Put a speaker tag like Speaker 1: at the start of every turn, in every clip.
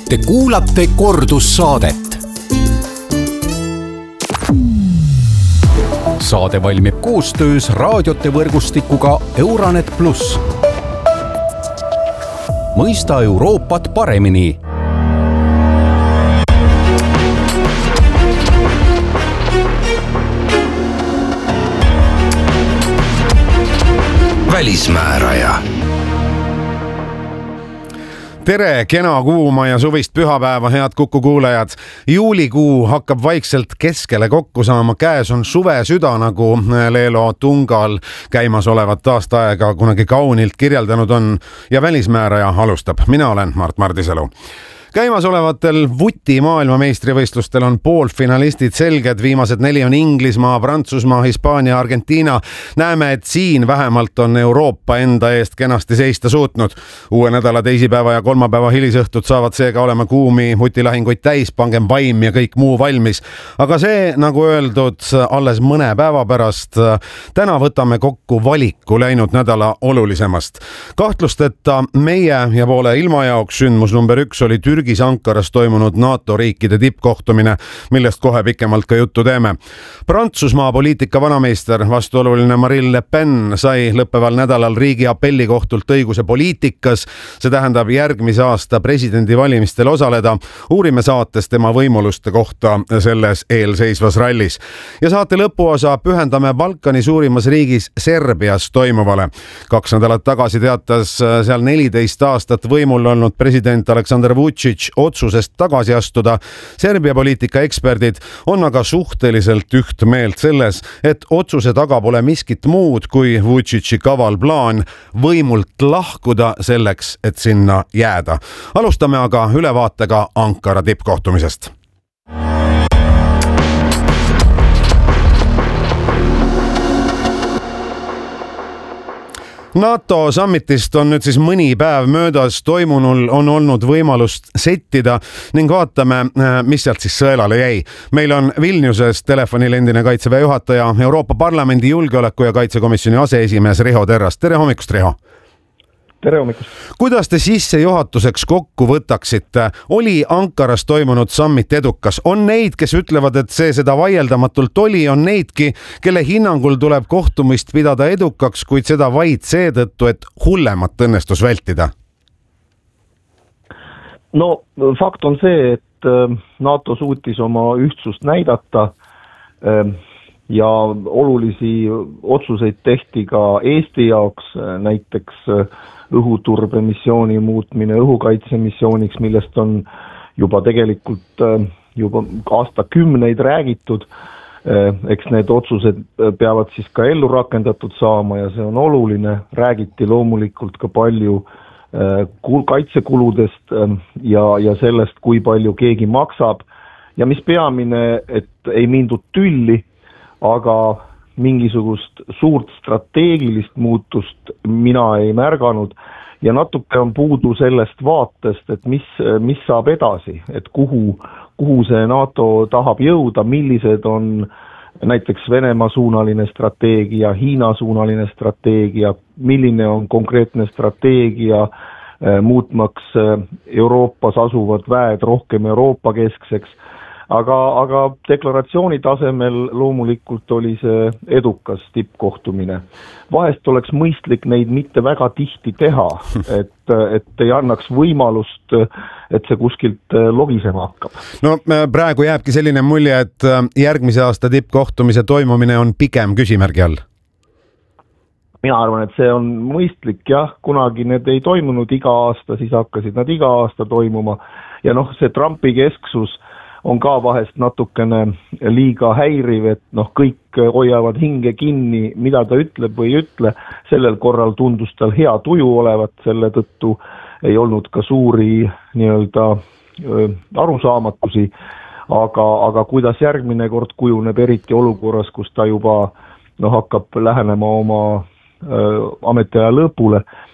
Speaker 1: Te kuulate kordussaadet. Saade valmib koostöös raadiote võrgustikuga Euranet Plus. Mõista Euroopat paremini. Välismääraja.
Speaker 2: Tere, kena kuuma ja suvist pühapäeva, head Kuku kuulajad. Juulikuu hakkab vaikselt keskele kokku saama, käes on suve süda, nagu Leelo Tungal käimas olevat aastaaega kunagi kaunilt kirjeldanud on, ja välismääraja alustab. Mina olen Mart Mardisalu. Käimas olevatel vuti maailmameistrivõistlustel on poolfinalistid selged, viimased 4 on Inglismaa, Prantsusmaa, Hispaania, Argentiina. Näeme, et siin vähemalt on Euroopa enda eest kenasti seista suutnud. Uue nädala teisipäeva ja kolmapäeva hilisõhtud saavad seega olema kuumi vutilahinguid täis, pangem vaim ja kõik muu valmis. Aga see, nagu öeldud, alles mõne päeva pärast. Täna võtame kokku valiku läinud nädala olulisemast. Kahtlusteta meie ja poole ilma jaoks sündmus number 1 oli Türgis Ankaras toimunud NATO riikide tippkohtumine, millest kohe pikemalt ka juttu teeme. Prantsusmaa poliitika vanameister, vastuoluline Marine Le Pen sai lõppeval nädalal riigi appellikohtult õiguse poliitikas, see tähendab järgmise aasta presidendivalimistel osaleda. Uurime saates tema võimuluste kohta selles eelseisvas rallis. Ja saate lõpuosa pühendame Balkani suurimas riigis Serbias toimuvale. 2 nädalat tagasi teatas seal 14 aastat võimul olnud president Aleksandar Vučić otsusest tagasi astuda. Serbia poliitika eksperdid on aga suhteliselt üht meelt selles, et otsuse taga pole miskit muud kui Vučići kaval plaan võimult lahkuda selleks, et sinna jääda. Alustame aga ülevaatega Ankara tippkohtumisest. NATO summitist on nüüd siis mõni päev möödas, toimunul on olnud võimalust settida ning vaatame, mis sealt siis sõelale jäi. Meil on Vilniuses telefonil endine Kaitseväe juhataja, Euroopa Parlamendi julgeoleku- ja kaitsekomisjoni aseesimees Riho Terras. Tere hommikust, Riho!
Speaker 3: Tere hommikust!
Speaker 2: Kuidas te sissejuhatuseks kokku võtaksite? Oli Ankaras toimunud summit edukas? On neid, kes ütlevad, et see seda vaieldamatult oli, on neidki, kelle hinnangul tuleb kohtumist pidada edukaks, kuid seda vaid seetõttu, et hullemat õnnestus vältida?
Speaker 3: No fakt on see, et NATO suutis oma ühtsust näidata ja olulisi otsuseid tehti ka Eesti jaoks, näiteks õhuturbemissiooni muutmine õhukaitsemissiooniks, millest on juba tegelikult juba aastakümneid räägitud. Eks need otsused peavad siis ka ellu rakendatud saama ja see on oluline. Räägiti loomulikult ka palju kaitsekuludest ja sellest, kui palju keegi maksab. Ja mis peamine, et ei mindud tülli, aga mingisugust suurt strateegilist muutust mina ei märganud ja natuke on puudu sellest vaatest, et mis saab edasi, et kuhu see NATO tahab jõuda, millised on näiteks Venemaa suunaline strateegia, Hiina suunaline strateegia, milline on konkreetne strateegia muutmaks Euroopas asuvad väed rohkem Euroopa keskseks. Aga deklaratsiooni tasemel loomulikult oli see edukas tippkohtumine. Vahest oleks mõistlik neid mitte väga tihti teha, et ei annaks võimalust, et see kuskilt logisema hakkab.
Speaker 2: No praegu jääbki selline mulje, et järgmise aasta tippkohtumise toimumine on pigem küsimärgi all.
Speaker 3: Mina arvan, et see on mõistlik, jah, kunagi need ei toimunud iga aasta, siis hakkasid nad iga aasta toimuma ja see Trumpi kesksus on ka vahest natukene liiga häiriv, et kõik hoiavad hinge kinni, mida ta ütleb või ei ütle. Sellel korral tundus tal hea tuju olevat, selle tõttu ei olnud ka suuri arusaamatusi, aga kuidas järgmine kord kujuneb, eriti olukorras, kus ta juba hakkab lähenema oma ametiaja lõpule,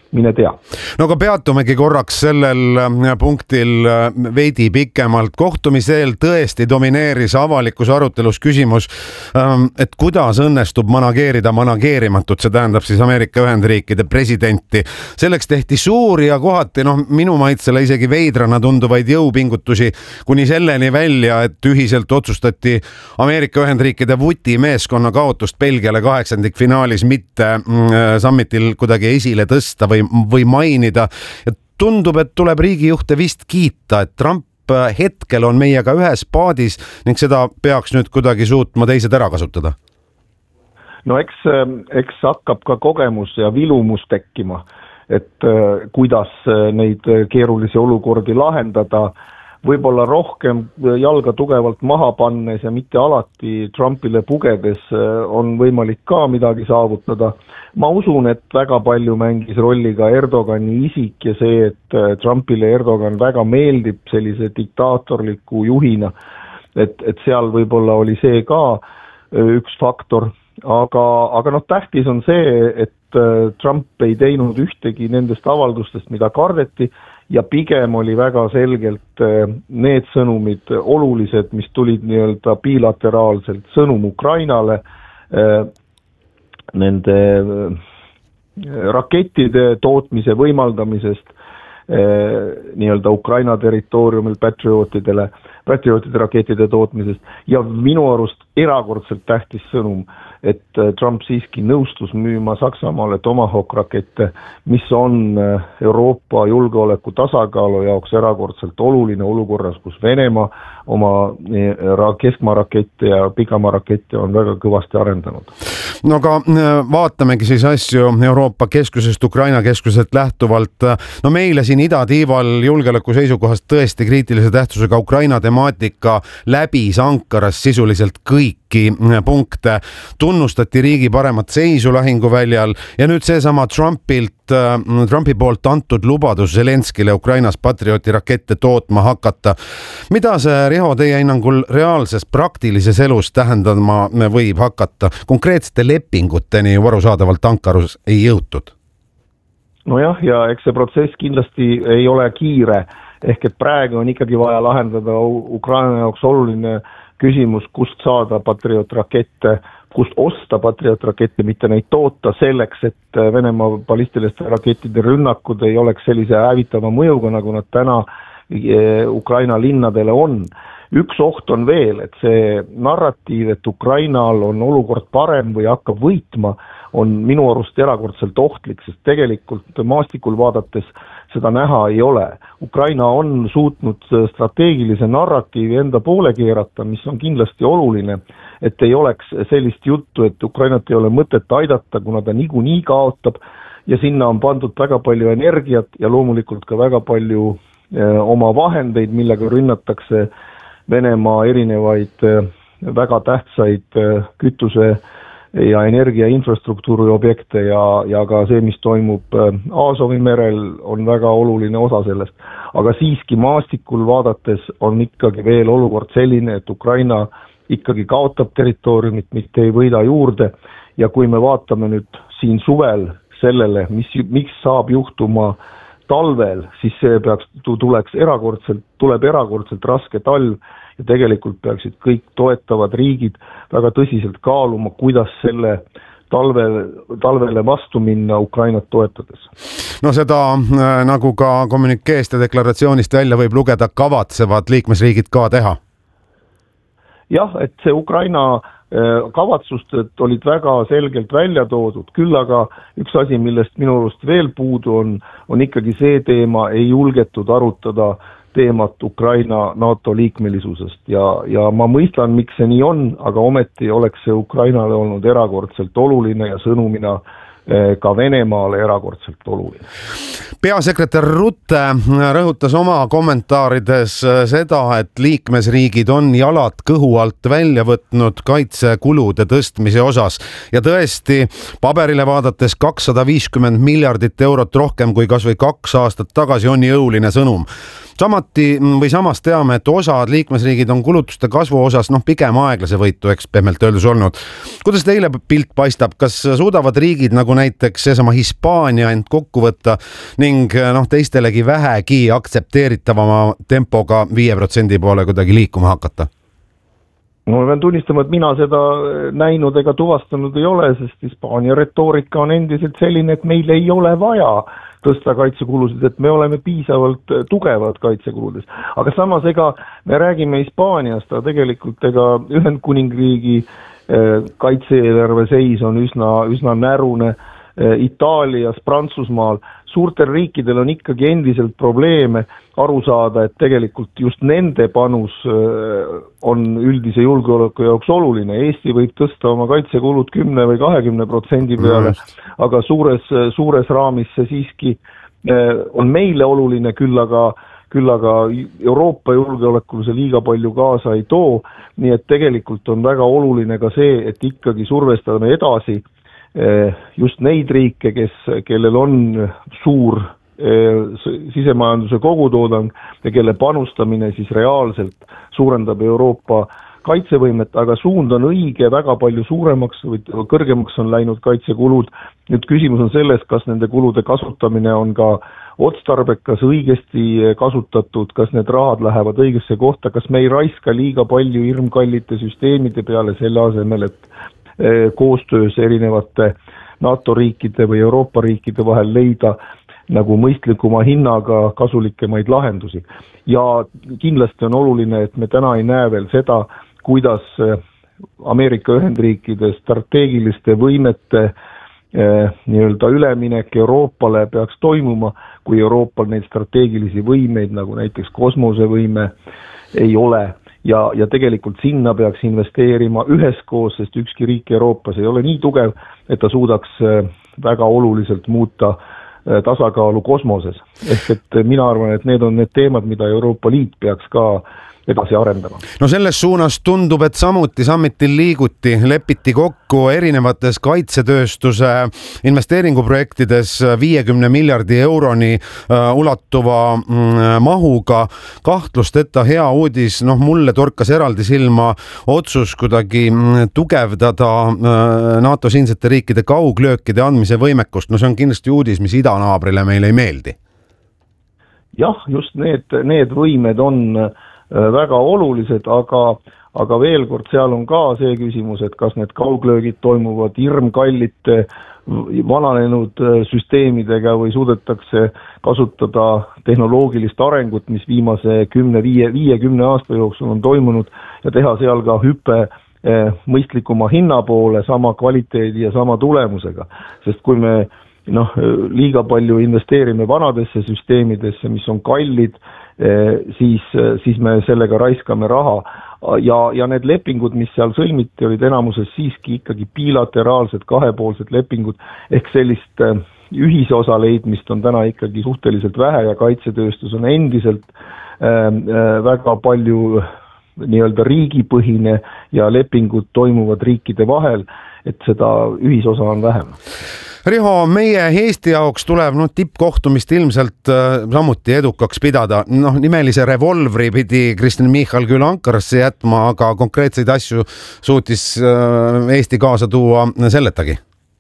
Speaker 3: mine tea.
Speaker 2: No aga peatumegi korraks sellel punktil veidi pikemalt. Kohtumise eel tõesti domineeris avalikus arutelus küsimus, et kuidas õnnestub manageerida manageerimatut, see tähendab siis Ameerika Ühendriikide presidenti. Selleks tehti suuri ja kohati minu maitsele isegi veidrana tunduvaid jõupingutusi kuni selleni välja, et ühiselt otsustati Ameerika Ühendriikide vuti meeskonna kaotust Belgiale 8-finaalis mitte summitil kuidagi esile tõsta või mainida. Ja tundub, et tuleb riigijuhte vist kiita, et Trump hetkel on meiega ühes paadis ning seda peaks nüüd kuidagi suutma teised ära kasutada.
Speaker 3: No eks hakkab ka kogemus ja vilumus tekkima, et kuidas neid keerulisi olukordi lahendada, võib-olla rohkem jalga tugevalt maha pannes ja mitte alati Trumpile pugedes on võimalik ka midagi saavutada. Ma usun, et väga palju mängis rolli ka Erdogani isik ja see, et Trumpile Erdogan väga meeldib sellise diktaatorliku juhina, et seal võib-olla oli see ka üks faktor, aga tähtis on see, et Trump ei teinud ühtegi nendest avaldustest, mida kardeti, ja pigem oli väga selgelt need sõnumid olulised, mis tulid nii-öelda bilateraalselt, sõnum Ukrainale, nende rakettide tootmise võimaldamisest nii-öelda Ukraina territooriumil patriotide rakettide tootmisest ja minu arust erakordselt tähtis sõnum, et Trump siiski nõustus müüma Saksamaale Tomahawk rakette, mis on Euroopa julgeoleku tasakaalu jaoks erakordselt oluline olukorras, kus Venemaa oma keskmaa rakette ja pikamaa rakette on väga kõvasti arendanud.
Speaker 2: No aga vaatamegi siis asju Euroopa keskusest, Ukraina keskuselt lähtuvalt. No meile siin idatiival julgeoleku seisukohast tõesti kriitilise tähtsusega Ukraina temaatika läbis Ankaras sisuliselt kõiki punkte. Tunnustati riigi paremat seisu lahinguväljal ja nüüd seesama Trumpi poolt antud lubadus Zelenskile Ukrainas Patrioti rakette tootma hakata. Mida see, Riho, teie hinnangul reaalses praktilises elus tähendama võib hakata? Konkreetsete lepinguteni ju arusaadavalt Ankarus ei jõutud.
Speaker 3: Nojah, ja eks see protsess kindlasti ei ole kiire, ehk et praegu on ikkagi vaja lahendada Ukraina jaoks oluline küsimus, kust saada patriotrakette, kust osta patriotrakette, mitte neid toota selleks, et Venemaa ballistiliste rakettide rünnakud ei oleks sellise hävitava mõjuga, nagu nad täna Ukraina linnadele on. Üks oht on veel, et see narratiiv, et Ukrainal on olukord parem või hakkab võitma, on minu arust erakordselt ohtlik, sest tegelikult maastikul vaadates seda näha ei ole. Ukraina on suutnud strateegilise narratiivi enda poole keerata, mis on kindlasti oluline, et ei oleks sellist juttu, et Ukrainat ei ole mõtet aidata, kuna ta niikuinii kaotab ja sinna on pandud väga palju energiat ja loomulikult ka väga palju oma vahendeid, millega rünnatakse Venemaa erinevaid väga tähtsaid kütuse ja energia infrastruktuuri objekte ja ka see, mis toimub Aasovi merel, on väga oluline osa sellest. Aga siiski maastikul vaadates on ikkagi veel olukord selline, et Ukraina ikkagi kaotab territooriumit, mitte ei võida juurde ja kui me vaatame nüüd siin suvel sellele, miks saab juhtuma talvel, siis see tuleb erakordselt raske talv ja tegelikult peaksid kõik toetavad riigid väga tõsiselt kaaluma, kuidas selle talvele vastu minna Ukrainat toetades.
Speaker 2: No seda nagu ka kommunikeest ja deklaratsioonist välja võib lugeda, kavatsevad liikmesriigid ka teha?
Speaker 3: Jah, et see Ukraina kavatsused olid väga selgelt välja toodud, küll aga üks asi, millest minu arust veel puudu on ikkagi see teema, ei julgetud arutada teemat Ukraina NATO liikmelisusest ja ma mõistan, miks see nii on, aga ometi oleks see Ukrainale olnud erakordselt oluline ja sõnumina ka Venemaale erakordselt oluline.
Speaker 2: Peasekretär Rutte rõhutas oma kommentaarides seda, et liikmesriigid on jalad kõhu alt välja võtnud kaitsekulude tõstmise osas ja tõesti paberile vaadates 250 miljardit eurot rohkem kui kas või 2 aastat tagasi on jõuline sõnum. samas teame, et osad liikmesriigid on kulutuste kasvu osas pigem aeglase võitu, eks pehmelt öeldus olnud. Kuidas teile pilt paistab, kas suudavad riigid nagu näiteks seesama Hispaania end kokku võtta ning teistelegi vähegi aktsepteeritavama tempoga 5% poole kuidagi liikuma hakata?
Speaker 3: No ma pean tunnistama, et mina seda näinud ega tuvastanud ei ole, sest Hispaania retoorika on endiselt selline, et meil ei ole vaja tõsta kaitsekulusid, et me oleme piisavalt tugevad kaitsekuludes. Aga samas me räägime Hispaaniast, aga tegelikult Ühendkuningriigi kaitse-eelarve seis on üsna närune. Itaalias, Prantsusmaal, suurtel riikidel on ikkagi endiselt probleeme aru saada, et tegelikult just nende panus on üldise julgeoleku jaoks oluline. Eesti võib tõsta oma kaitsekulud 10 või 20% peale, aga suures raamis see siiski on meile oluline, küll aga Euroopa julgeolekul see liiga palju kaasa ei too, nii et tegelikult on väga oluline ka see, et ikkagi survestame edasi just neid riike, kellel on suur sisemajanduse kogutoodang ja kelle panustamine siis reaalselt suurendab Euroopa kaitsevõimet, aga suund on õige, väga palju suuremaks või kõrgemaks on läinud kaitsekulud. Nüüd küsimus on selles, kas nende kulude kasutamine on ka otstarbekas, õigesti kasutatud, kas need rahad lähevad õigesse kohta, kas me ei raiska liiga palju hirmkallite süsteemide peale selle asemel, et koostöös erinevate NATO riikide või Euroopa riikide vahel leida nagu mõistlikuma hinnaga kasulikemaid lahendusi. Ja kindlasti on oluline, et me täna ei näe veel seda, kuidas Ameerika Ühendriikide strateegiliste võimete nii-öelda üleminek Euroopale peaks toimuma, kui Euroopal neid strateegilisi võimeid, nagu näiteks kosmosevõime, ei ole. Ja tegelikult sinna peaks investeerima üheskoos, sest ükski riik Euroopas ei ole nii tugev, et ta suudaks väga oluliselt muuta tasakaalu kosmoses. Ehk et mina arvan, et need on need teemad, mida Euroopa Liit peaks ka edasi arendama.
Speaker 2: No selles suunas tundub, et samuti sammitil lepiti kokku erinevates kaitsetööstuse investeeringuprojektides 50 miljardi euroni ulatuva mahuga. Kahtlusteta hea uudis, mulle torkas eraldi silma otsus kuidagi tugevdada NATO siinsete riikide kauglöökide andmise võimekust. No see on kindlasti uudis, mis idanaabrile meile ei meeldi.
Speaker 3: Jah, just need võimed on väga olulised, aga veel kord seal on ka see küsimus, et kas need kauglöögid toimuvad hirmkallite vananenud süsteemidega või suudetakse kasutada tehnoloogilist arengut, mis viimase 10-50 aasta jooksul on toimunud ja teha seal ka hüpe mõistlikuma hinna poole sama kvaliteedi ja sama tulemusega. Sest kui me liiga palju investeerime vanadesse süsteemidesse, mis on kallid, siis me sellega raiskame raha. Ja need lepingud, mis seal sõlmiti, olid enamuses siiski ikkagi bilateraalsed kahepoolsed lepingud, ehk sellist ühisosa leidmist on täna ikkagi suhteliselt vähe ja kaitsetööstus on endiselt väga palju nii-öelda riigipõhine ja lepingud toimuvad riikide vahel, et seda ühisosa on vähem.
Speaker 2: Riho, meie Eesti jaoks tuleb tippkohtumist ilmselt samuti edukaks pidada. Nimelise revolvri pidi Kristen Michal küll Ankarasse jätma, aga konkreetseid asju suutis Eesti kaasa tuua selletagi.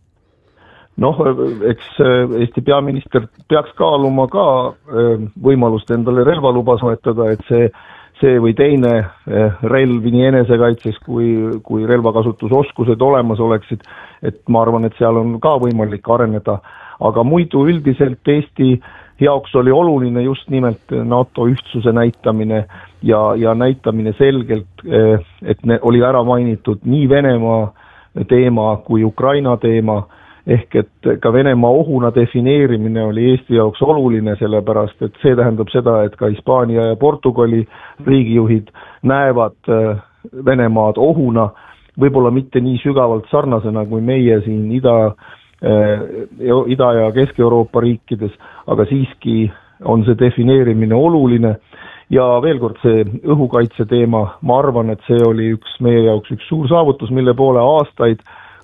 Speaker 3: Eks Eesti peaminister peaks kaaluma ka võimalust endale relvaluba soetada, et see või teine relv nii enesekaitseks kui relvakasutusoskused olemas oleksid, et ma arvan, et seal on ka võimalik areneda, aga muidu üldiselt Eesti jaoks oli oluline just nimelt NATO ühtsuse näitamine ja näitamine selgelt, et oli ära mainitud nii Venemaa teema kui Ukraina teema, ehk et ka Venemaa ohuna defineerimine oli Eesti jaoks oluline, sellepärast et see tähendab seda, et ka Hispaania ja Portugali riigijuhid näevad Venemaad ohuna, võib-olla mitte nii sügavalt sarnasena kui meie siin Ida- ja Kesk-Euroopa riikides, aga siiski on see defineerimine oluline. Ja veel kord see õhukaitse teema, ma arvan, et see oli meie jaoks üks suur saavutus, mille poole aastaid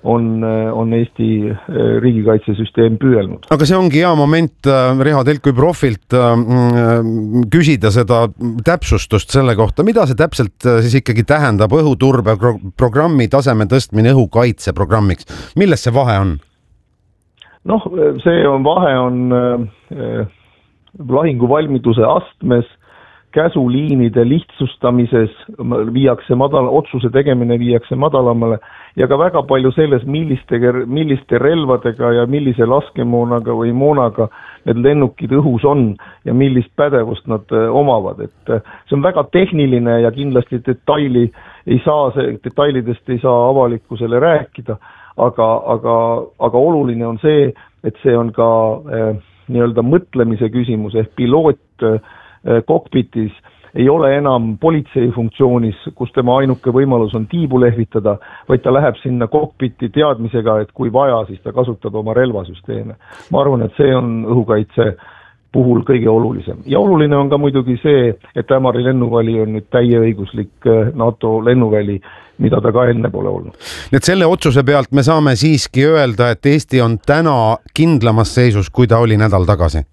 Speaker 3: on Eesti riigikaitsesüsteem püüelnud.
Speaker 2: Aga see ongi hea moment, Riho, teilt kui profilt küsida seda täpsustust selle kohta, mida see täpselt siis ikkagi tähendab õhuturbeprogrammi taseme tõstmine õhukaitseprogrammiks. Milles see vahe on?
Speaker 3: Noh, vahe on lahinguvalmiduse astmes, käsuliinide lihtsustamises, otsuse tegemine viiakse madalamale ja ka väga palju selles, milliste relvadega ja millise laskemoonaga või moonaga need lennukid õhus on ja millist pädevust nad omavad. Et see on väga tehniline ja kindlasti detailidest ei saa avalikkusele rääkida, aga oluline on see, et see on ka nii-öelda mõtlemise küsimus ehk piloot kokpitis ei ole enam politsei funktsioonis, kus tema ainuke võimalus on tiibu lehvitada, vaid ta läheb sinna kokpiti teadmisega, et kui vaja, siis ta kasutab oma relvasüsteeme. Ma arvan, et see on õhukaitse puhul kõige olulisem. Ja oluline on ka muidugi see, et Ämari lennuväli on nüüd täieõiguslik NATO lennuväli, mida ta ka enne pole olnud.
Speaker 2: Nüüd selle otsuse pealt me saame siiski öelda, et Eesti on täna kindlamas seisus, kui ta oli nädal tagasi.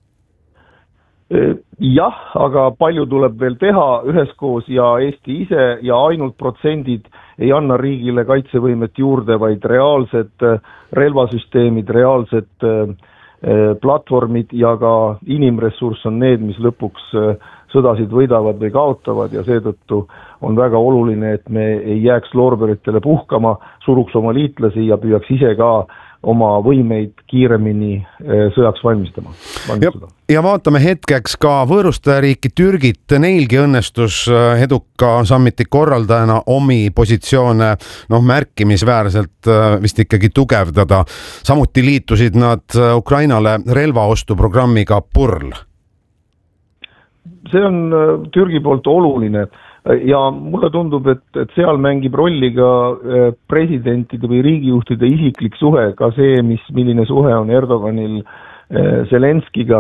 Speaker 3: Jah, aga palju tuleb veel teha üheskoos ja Eesti ise ja ainult protsendid ei anna riigile kaitsevõimet juurde, vaid reaalsed relvasüsteemid, reaalsed platvormid ja ka inimressurss on need, mis lõpuks sõdasid võidavad või kaotavad ja seetõttu on väga oluline, et me ei jääks loorberitele puhkama, suruks oma liitlasi ja püüaks ise ka oma võimeid kiiremini sõjaks valmistada.
Speaker 2: Ja vaatame hetkeks ka võõrustajariiki Türgit. Neilgi õnnestus eduka sammiti korraldajana omi positsioone märkimisväärselt vist ikkagi tugevdada. Samuti liitusid nad Ukrainale relvaostuprogrammiga PURL.
Speaker 3: See on Türgi poolt oluline. Ja mulle tundub, et seal mängib rolli ka presidentide või riigijuhtide isiklik suhe, ka see, milline suhe on Erdoganil Zelenskiga.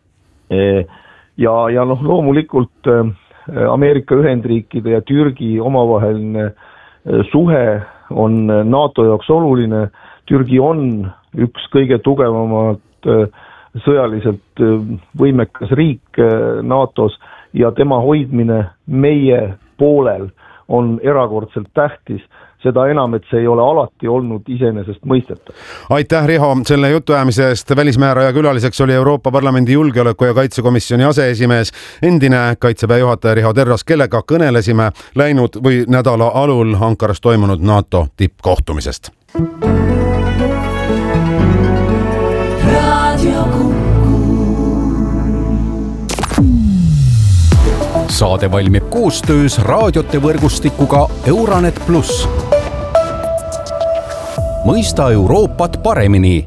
Speaker 3: Ja loomulikult Ameerika Ühendriikide ja Türgi omavaheline suhe on NATO jaoks oluline. Türgi on üks kõige tugevamalt sõjaliselt võimekas riik NATOs ja tema hoidmine meie poolel on erakordselt tähtis, seda enam, et see ei ole alati olnud iseenesest mõistetav.
Speaker 2: Aitäh, Riho, selle jutuajamise eest. Välismääraja külaliseks oli Euroopa Parlamendi julgeoleku- ja kaitsekomisjoni aseesimees, endine Kaitseväe juhataja Riho Terras, kellega kõnelesime läinud või nädala alul Ankaras toimunud NATO tippkohtumisest.
Speaker 1: Saade valmib koostöös raadiote võrgustikuga Euranet Plus. Mõista Euroopat paremini.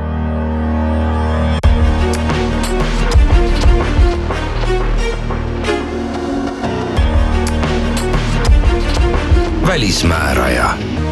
Speaker 4: Välismääraja.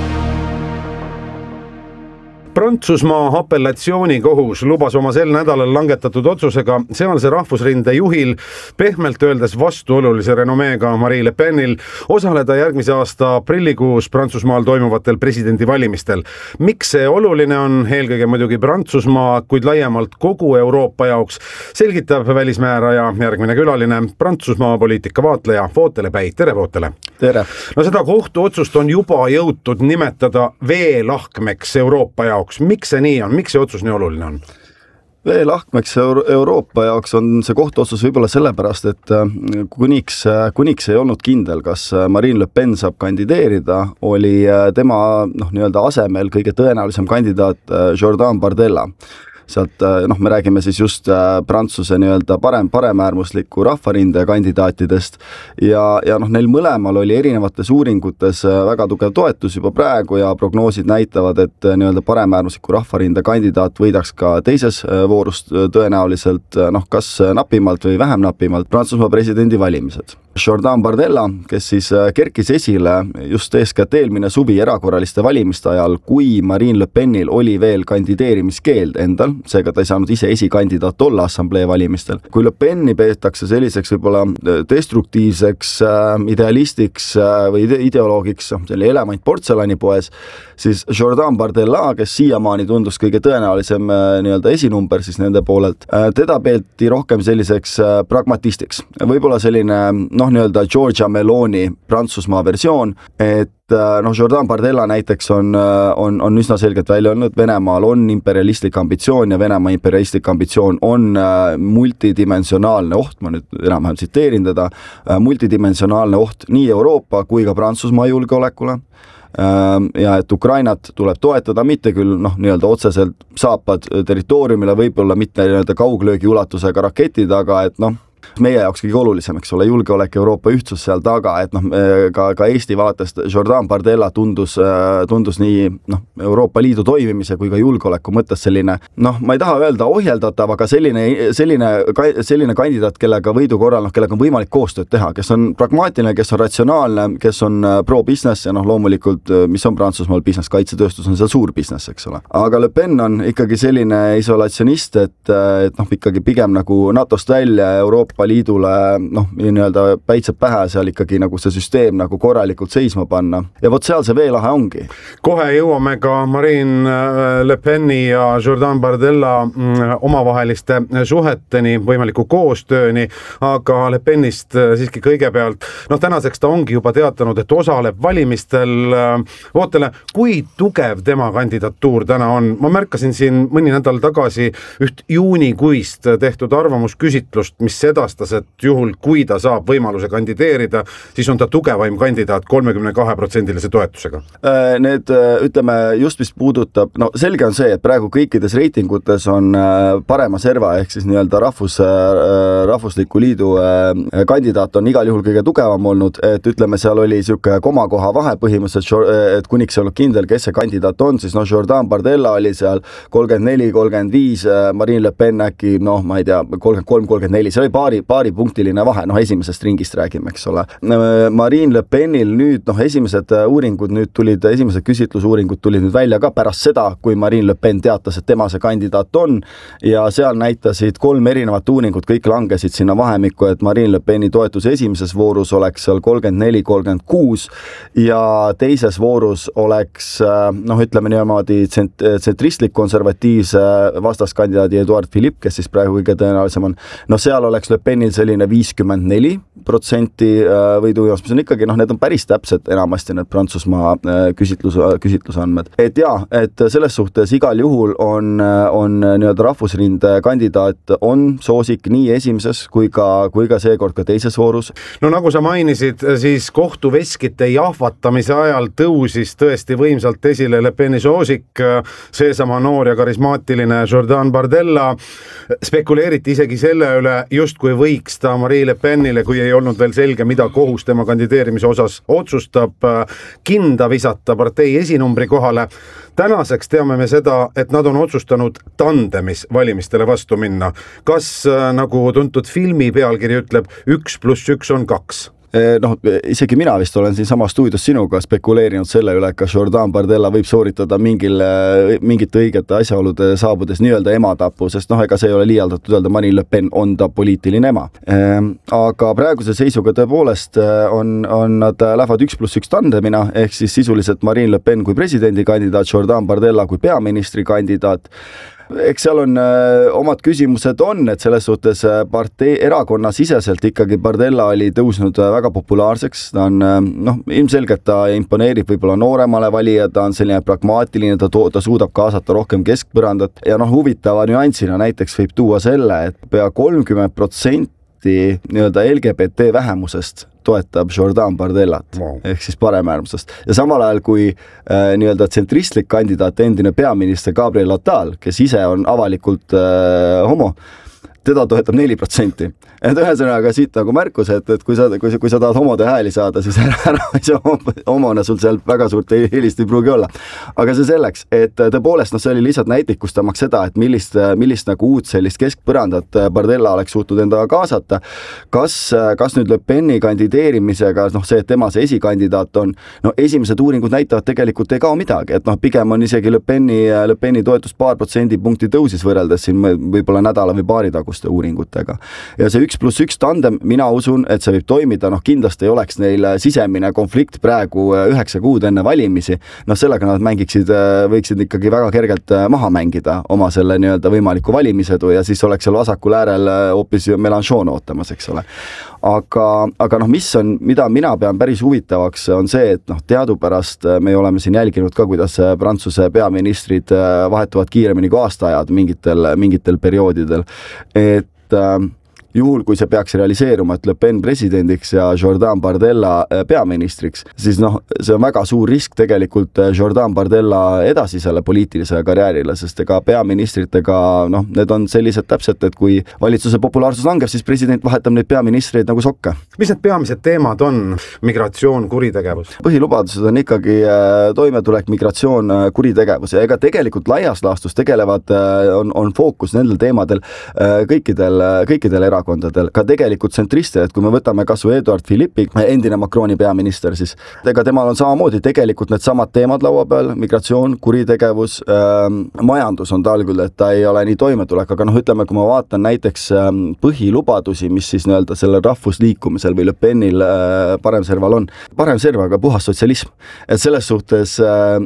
Speaker 2: Prantsusmaa apellatsioonikohus lubas oma sel nädalal langetatud otsusega sealse rahvusrinde juhil, pehmelt öeldes vastuolulise renomeega Marine Le Penil, osaleda järgmise aasta aprillikuus Prantsusmaal toimuvatel presidendivalimistel. Miks see oluline on? Eelkõige muidugi Prantsusmaa, kuid laiemalt kogu Euroopa jaoks, selgitab välismääraja järgmine külaline, Prantsusmaa poliitikavaatleja Vootele Päi. Tere, Vootele!
Speaker 5: Tere!
Speaker 2: No seda kohtuotsust on juba jõutud nimetada veelahkmeks Euroopa jaoks. Miks see nii on? Miks see otsus nii oluline on?
Speaker 5: Veelahkmeks Euroopa jaoks on see kohtuotsus võib-olla sellepärast, et kuniks ei olnud kindel, kas Marine Le Pen saab kandideerida, oli tema nii-öelda asemel kõige tõenäolisem kandidaat Jordan Bardella. Sealt, me räägime siis just Prantsuse nii-öelda paremäärmusliku rahvarinde kandidaatidest ja neil mõlemal oli erinevates uuringutes väga tugev toetus juba praegu ja prognoosid näitavad, et nii-öelda paremäärmusliku rahvarinde kandidaat võidaks ka teises voorus tõenäoliselt, kas napimalt või vähem napimalt Prantsusmaa presidendi valimised. Jordan Bardella, kes siis kerkis esile just eeskätt eelmine suvi erakorraliste valimiste ajal, kui Marine Le Penil oli veel kandideerimiskeeld endal, seega ta ei saanud ise esikandidaat olla assamblee valimistel. Kui Le Peni peetakse selliseks võib-olla destruktiivseks idealistiks või ideoloogiks, selline element portselanipoes, siis Jordan Bardella, kes siiamaani tundus kõige tõenäolisem nii-öelda esinumber siis nende poolelt, teda peeti rohkem selliseks pragmatistiks. Võib-olla selline nii-öelda Giorgia Meloni Prantsusmaa versioon, et Jordan Bardella näiteks on üsna selgelt välja öelnud, Venemaal on imperialistlik ambitsioon ja Venemaa imperialistlik ambitsioon on multidimensionaalne oht, ma nüüd enam-vähem tsiteerin teda, multidimensionaalne oht nii Euroopa kui ka Prantsusmaa julgeolekule, ja et Ukrainat tuleb toetada, mitte küll nii-öelda otseselt saapad territooriumile, võib-olla mitte nii-öelda kauglöögi ulatusega raketid, aga et meie jaoks kõige olulisem, eks ole, julgeolek, Euroopa ühtsus seal taga, et ka Eesti vaatest Jordan Bardella tundus nii Euroopa Liidu toimimise kui ka julgeoleku mõttes selline, ma ei taha öelda ohjeldatav, aga selline kandidaat, kellega võidu korral, kellega on võimalik koostööd teha, kes on pragmaatiline, kes on ratsionaalne, kes on pro-business ja loomulikult, mis on Prantsusmaal business, kaitsetööstus on seal suur business, eks ole. Aga Le Pen on ikkagi selline isolatsionist, et ikkagi pigem nagu NATO-st välja Euroopa Liidule nii-öelda päitseb pähe seal ikkagi nagu see süsteem nagu korralikult seisma panna. Ja vot seal see veelahe ongi.
Speaker 2: Kohe jõuame ka Marine Le Peni ja Jordan Bardella omavaheliste suheteni, võimaliku koostööni, aga Le Penist siiski kõigepealt, tänaseks ta ongi juba teatanud, et osaleb valimistel. Ootele, kui tugev tema kandidatuur täna on? Ma märkasin siin mõni nädal tagasi üht juunikuist tehtud arvamusküsitlust, mis sedastas, et juhul, kui ta saab võimaluse kandideerida, siis on ta tugevaim kandidaat 32% toetusega.
Speaker 5: Need, ütleme, just mis puudutab, selge on see, et praegu kõikides reitingutes on parema serva, ehk siis nii-öelda rahvusliku liidu kandidaat on igal juhul kõige tugevam olnud, et ütleme, seal oli siuke komakoha vahe põhimõtteliselt, et kuniks ei olnud kindel, kes see kandidaat on, siis Jordan Bardella oli seal 34-35, Marine Le Pen äkki, ma ei tea, 33-34, see oli paaripunktiline vahe, esimesest ringist räägime, eks ole. Marine Le Penil nüüd, esimesed küsitlusuuringud tulid nüüd välja ka pärast seda, kui Marine Le Pen teatas, et tema see kandidaat on, ja seal näitasid 3 erinevat uuringut, kõik langesid sinna vahemikku, et Marine Le Peni toetus esimeses voorus oleks seal 34-36 ja teises voorus oleks, ütleme niimoodi tsentristlik konservatiivse vastaskandidaadi Edouard Philippe, kes siis praegu kõige tõenäolisem on, seal oleks Le Penil selline 54% võidujoos, mis on ikkagi, need on päris täpsed enamasti need Prantsusmaa küsitlusandmed. Et et selles suhtes igal juhul on nii-öelda rahvusrinde kandidaat on soosik nii esimeses kui ka seekord ka teises voorus.
Speaker 2: Nagu sa mainisid, siis kohtuveskite jahvatamise ajal tõusis tõesti võimsalt esile Le Peni soosik, seesama noor ja karismaatiline Jordan Bardella. Spekuleeriti isegi selle üle, justkui võiks ta Marine Le Penile, kui ei olnud veel selge, mida kohus tema kandideerimise osas otsustab, kinda visata partei esinumbri kohale. Tänaseks teame me seda, et nad on otsustanud tandemis valimistele vastu minna. Kas, nagu tuntud filmi pealkiri ütleb, 1+1 on 2?
Speaker 5: Isegi mina vist olen siin sama stuudios sinuga spekuleerinud selle üle, kas Jordan Bardella võib sooritada mingite õigete asjaolude saabudes nii-öelda ematapu, sest ega see ei ole liialdatud öelda, Marine Le Pen on ta poliitiline ema. Aga praeguse seisuga tõepoolest nad lähevad 1+1 tandemina, ehk siis sisuliselt Marine Le Pen kui presidendikandidaat, Jordan Bardella kui peaministri kandidaat. Eks seal on omad küsimused on, et selles suhtes partei erakonna siseselt ikkagi Bardella oli tõusnud väga populaarseks, ta on, ilmselgelt ta imponeerib võib-olla nooremale valija, ta on selline pragmaatiline, ta suudab kaasata rohkem keskpõrandat ja huvitava nüansina näiteks võib tuua selle, et pea 30% nii-öelda LGBT vähemusest toetab Jordan Bardellat, ehk siis paremäärmusest. Ja samal ajal kui nii-öelda tsentristlik kandidaat endine peaminister Gabriel Attal, kes ise on avalikult homo, teda toetab 4%. Et ühesõnaga siit nagu märkus, et kui sa tahad homode hääli saada, siis ära see homona sul seal väga suurt eelist ei pruugi olla. Aga see selleks, et tõepoolest, see oli lihtsalt näitlikustamaks seda, et millist nagu uut sellist keskpõrandat Bardella oleks suutnud endaga kaasata. Kas nüüd Le Peni kandideerimisega, see, et tema see esikandidaat on, esimesed uuringud näitavad tegelikult ei kao midagi, et pigem on isegi Le Peni toetus paar protsendipunkti tõusis võrreldes siin võib-olla nädala või paari taguste uuringutega. Ja see 1+1 tandem, mina usun, et see võib toimida, kindlasti ei oleks neil sisemine konflikt praegu 9 kuud enne valimisi, sellega nad võiksid ikkagi väga kergelt maha mängida oma selle nii-öelda võimaliku valimisedu ja siis oleks seal vasakul äärel hoopis Mélenchon ootamas, eks ole. Aga mida mina pean päris huvitavaks, on see, et teadupärast me oleme siin jälginud ka, kuidas Prantsuse peaministrid vahetuvad kiiremini kui aastaajad mingitel perioodidel, et juhul, kui see peaks realiseeruma, et Le Pen presidendiks ja Jordan Bardella peaministriks, siis see on väga suur risk tegelikult Jordan Bardella edasisele poliitilisele karjäärile, sest ega peaministritega, need on sellised täpselt, et kui valitsuse populaarsus langeb, siis president vahetab neid peaministreid nagu sokke.
Speaker 2: Mis need peamised teemad on? Migratsioon, kuritegevus?
Speaker 5: Põhilubadused on ikkagi toimetulek, migratsioon, kuritegevus ja ega tegelikult laias laastus tegelevad, on fookus nendel teemadel kõikidel erakondadel, ka tegelikult tsentristid, et kui me võtame kas või Eduard Philippi, endine Macroni peaminister, siis ega temal on samamoodi tegelikult need samad teemad laua peal, migratsioon, kuritegevus, majandus on tal küll, et ta ei ole nii toimetulek, aga ütleme, kui ma vaatan näiteks põhilubadusi, mis siis nii-öelda sellel rahvusliikumisel või Le Penil paremserval on, paremservaga puhas sotsialism, et selles suhtes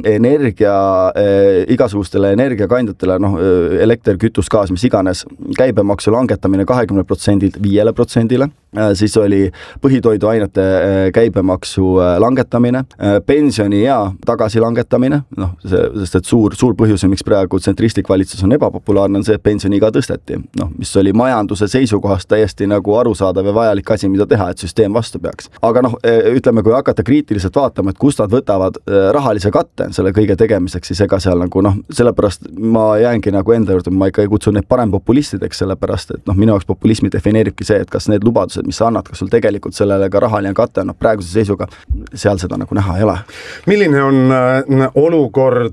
Speaker 5: igasugustele energiakandjatele, elekter, kütus, gaas, mis iganes, käibemaksu langetamine 20% 5%-le, siis oli põhitoiduainete käibemaksu langetamine, pensioni ja tagasi langetamine, sest et suur põhjus, miks praegu tsentristlik valitsus on ebapopulaarne, on see, et pensioniga tõsteti, mis oli majanduse seisukohast täiesti nagu arusaadav ja vajalik asi, mida teha, et süsteem vastu peaks. Aga ütleme, kui hakata kriitiliselt vaatama, et kust nad võtavad rahalise katte selle kõige tegemiseks, siis ega seal sellepärast ma jäängi enda juurde, ma ikka ei kutsu neid parempopulistideks, sellepärast et minu jaoks populismi defineeribki see, et kas need lubadused, mis sa annad, kas sul tegelikult sellele ka rahaline katte on, praeguse seisuga seal seda näha ei ole.
Speaker 2: Milline on olukord